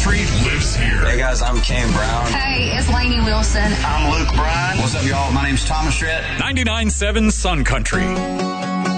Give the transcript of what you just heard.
Country lives here. Hey guys, I'm Kane Brown. Hey, it's Lainey Wilson. I'm Luke Bryan. What's up, y'all? My name's Thomas Rhett. 99.7 Sun Country.